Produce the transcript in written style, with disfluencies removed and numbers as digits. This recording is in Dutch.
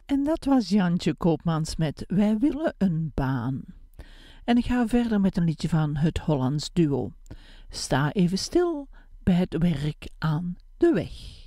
En dat was Jantje Koopmans met Wij willen een baan. En ik ga verder met een liedje van het Hollands Duo. Sta even stil bij het werk aan de weg.